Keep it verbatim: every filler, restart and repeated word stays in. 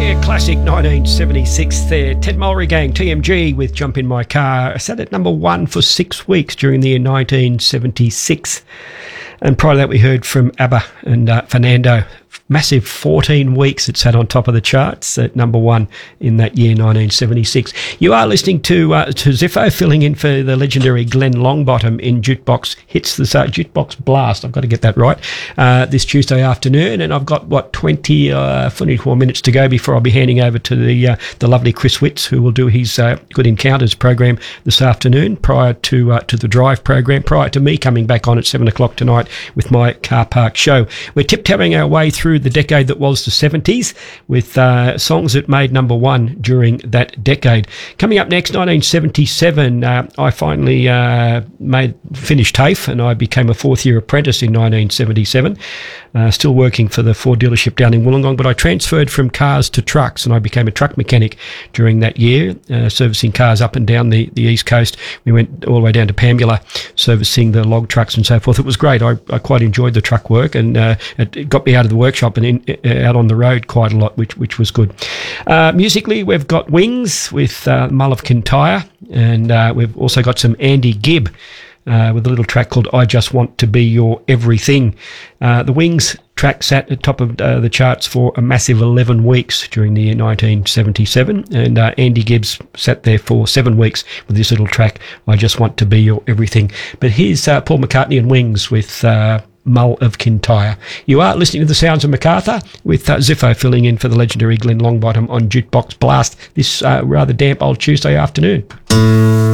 Yeah, classic nineteen seventy-six there. Ted Mulry Gang, T M G with Jump in My Car. Sat at number one for six weeks during the year nineteen seventy-six. And prior to that, we heard from ABBA and uh, Fernando. Massive fourteen weeks it sat on top of the charts at number one in that year, nineteen seventy-six. You are listening to uh, to Ziffo, filling in for the legendary Glenn Longbottom in Jukebox Hits, the uh, Jukebox Blast. I've got to get that right. Uh, this Tuesday afternoon, and I've got what twenty, uh, twenty-four minutes to go before I'll be handing over to the uh, the lovely Chris Witts, who will do his uh, Good Encounters program this afternoon, prior to uh, to the Drive program, prior to me coming back on at seven o'clock tonight with my Car Park show. We're tip-tapping our way through the decade that was the seventies with uh, songs that made number one during that decade. Coming up next, nineteen seventy-seven, uh, I finally uh, made finished TAFE and I became a fourth year apprentice in nineteen seventy-seven. Uh, still working for the Ford dealership down in Wollongong, but I transferred from cars to trucks and I became a truck mechanic during that year, uh, servicing cars up and down the, the East Coast. We went all the way down to Pambula, servicing the log trucks and so forth. It was great. I, I quite enjoyed the truck work, and uh, it, it got me out of the workshop and in, uh, out on the road quite a lot, which which was good. Uh, musically, we've got Wings with uh, Mull of Kintyre, and uh, we've also got some Andy Gibb uh, with a little track called I Just Want to Be Your Everything. Uh, the Wings track sat at the top of uh, the charts for a massive eleven weeks during the year nineteen seventy-seven, and uh, Andy Gibbs sat there for seven weeks with this little track, I Just Want to Be Your Everything. But here's uh, Paul McCartney and Wings with uh, Mull of Kintyre. You are listening to the sounds of MacArthur with uh, Ziffo filling in for the legendary Glenn Longbottom on Jukebox Blast this uh, rather damp old Tuesday afternoon.